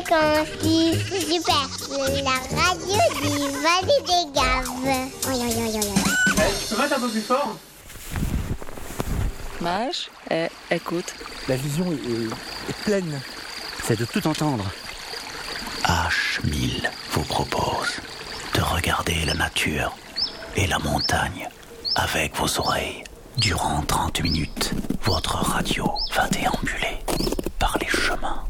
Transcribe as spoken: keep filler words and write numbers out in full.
Fréquence super, la radio du Valais des Gaves. Oh, yo, yo, yo, yo. Eh, tu peux mettre un peu plus fort? Mage, eh, écoute. La vision est, est, est pleine. C'est de tout entendre. H mille vous propose de regarder la nature et la montagne avec vos oreilles. Durant trente minutes, votre radio va déambuler par les chemins